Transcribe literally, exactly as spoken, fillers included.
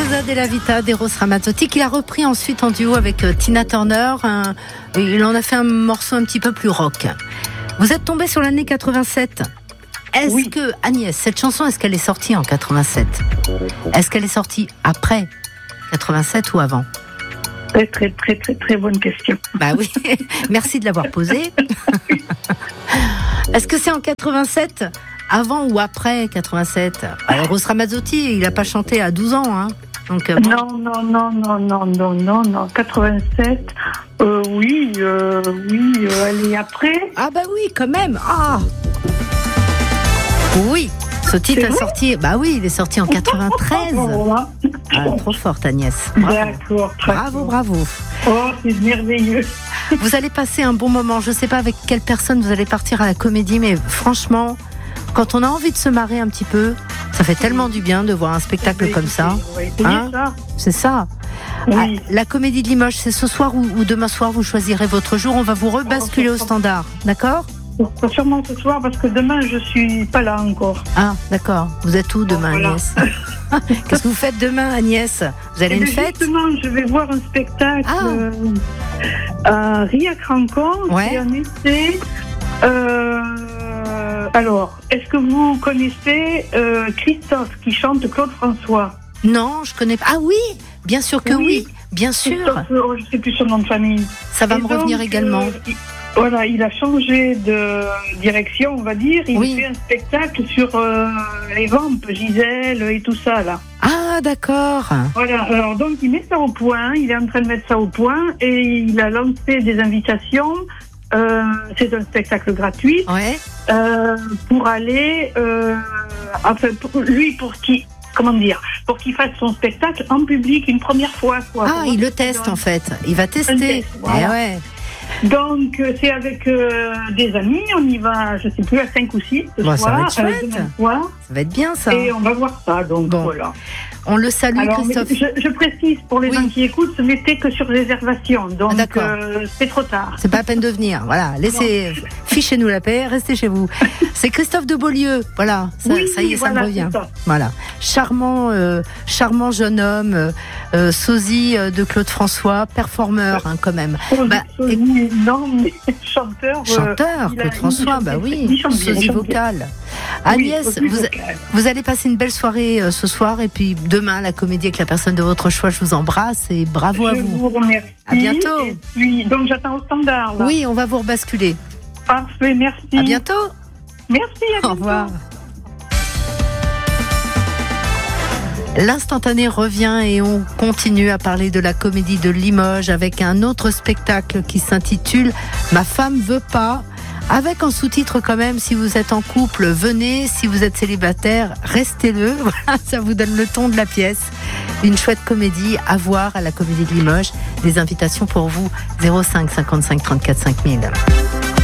Cosa della Vita d'Eros Ramazzotti, qu'il a repris ensuite en duo avec Tina Turner. Un, il en a fait un morceau un petit peu plus rock. Vous êtes tombé sur l'année quatre-vingt-sept. Est-ce oui. que, Agnès, cette chanson, est-ce qu'elle est sortie en quatre-vingt-sept ? Est-ce qu'elle est sortie après quatre-vingt-sept ou avant ? Très, très, très, très, très bonne question. Bah oui, merci de l'avoir posée. Est-ce que c'est en quatre-vingt-sept ? Avant ou après quatre-vingt-sept ? Alors, Eros Ramazzotti, il n'a pas chanté à douze ans, hein. Donc, euh, bon. Non, non, non, non, non, non, non, non, quatre-vingt-sept, euh, oui, euh, oui, euh, elle est après. Ah bah oui, quand même. Ah oui, ce titre est sorti, bah oui, il est sorti en quatre-vingt-treize. Ah, trop forte, Agnès. Bravo. D'accord. Bravo, bravo. Oh, c'est merveilleux. Vous allez passer un bon moment. Je ne sais pas avec quelle personne vous allez partir à la comédie, mais franchement, quand on a envie de se marrer un petit peu, ça fait tellement du bien de voir un spectacle oui, comme ça. Oui, c'est hein ça. C'est ça. Oui. Ah, la comédie de Limoges, c'est ce soir ou, ou demain soir, vous choisirez votre jour. On va vous rebasculer au standard, d'accord ? Sûrement ce soir, parce que demain, je suis pas là encore. Ah, d'accord. Vous êtes où demain, voilà. Agnès ? Qu'est-ce que vous faites demain, Agnès ? Vous allez à une fête ? Justement, je vais voir un spectacle ah. euh, à Riac-Rancon. Ouais. C'est un essai. Euh, alors, est-ce que vous connaissez euh, Christophe qui chante Claude François ? Non, je connais pas. Ah oui, bien sûr que oui, oui bien sûr. Oh, je sais plus son nom de famille. Ça va Et me donc, revenir également. Euh, il, voilà, il a changé de direction, on va dire. Il oui. fait un spectacle sur euh, les vampes, Gisèle et tout ça là. Ah d'accord. Voilà. Alors donc il met ça au point. Il est en train de mettre ça au point et il a lancé des invitations. Euh, c'est un spectacle gratuit ouais. euh, pour aller, euh, enfin pour lui pour qui, comment dire, pour qu'il fasse son spectacle en public une première fois. Quoi, ah, il le teste en fait. Il va tester. Test, voilà. Eh ouais. Donc euh, c'est avec euh, des amis. On y va, je sais plus à cinq ou six ce bon, soir. Ça va être chouette. Soir, ça va être bien ça. Et on va voir ça. Donc bon. voilà. On le salue, alors, Christophe. Je, je précise pour les oui. gens qui écoutent, ce n'était que sur réservation, donc ah, euh, c'est trop tard. C'est pas à peine de venir. Voilà, laissez, fichez-nous la paix, restez chez vous. C'est Christophe de Beaulieu. Voilà, ça, oui, ça y est, ça voilà, me revient. Voilà, charmant, euh, charmant jeune homme, euh, sosie de Claude François, performeur hein, quand même. Oh, bah, sosie, et... non, mais chanteur. Chanteur, euh, Claude François, bah oui, sosie vocale. Agnès, oui, vous, vous allez passer une belle soirée euh, ce soir et puis demain la comédie avec la personne de votre choix. Je vous embrasse et bravo je à vous. Je vous remercie. À bientôt. Et puis, donc j'attends au standard. Là. Oui, on va vous rebasculer. Parfait, merci. À bientôt. Merci, à bientôt. Au revoir. L'instantané revient et on continue à parler de la comédie de Limoges avec un autre spectacle qui s'intitule « Ma femme veut pas ». Avec en sous-titre quand même, si vous êtes en couple, venez. Si vous êtes célibataire, restez-le. Voilà, ça vous donne le ton de la pièce. Une chouette comédie à voir à la Comédie de Limoges. Des invitations pour vous, zéro cinq cinquante-cinq trente-quatre cinq mille.